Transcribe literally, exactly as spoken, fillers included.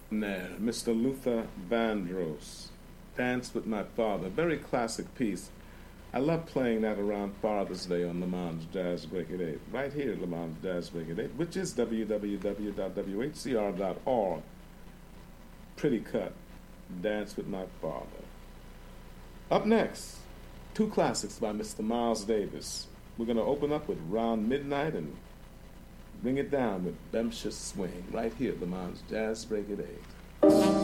Nah, Mister Luther Vandross, Dance with My Father. Very classic piece. I love playing that around Father's Day on Le Mans Jazz Break at eight. Right here at Le Mans Jazz Break at eight, which is w w w dot w h c r dot org. Pretty cut. Dance with My Father. Up next, two classics by Mister Miles Davis. We're going to open up with Round Midnight and bring it down with Bumptious Swing right here at Le Mans Jazz Break at eight.